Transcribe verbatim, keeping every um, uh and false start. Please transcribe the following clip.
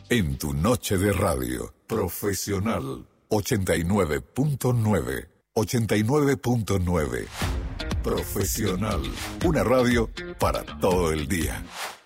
En tu noche de radio, Profesional ochenta y nueve punto nueve. ochenta y nueve punto nueve. Profesional. Una radio para todo el día.